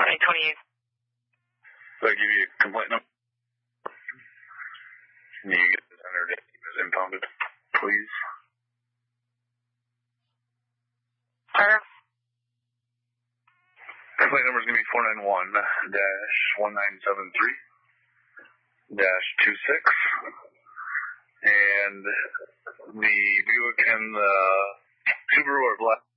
2028. So I give you a complaint number? Can you get this entered as impounded, please? Sir? Complaint number is going to be 491-1973-26. And the Buick and the Subaru are black.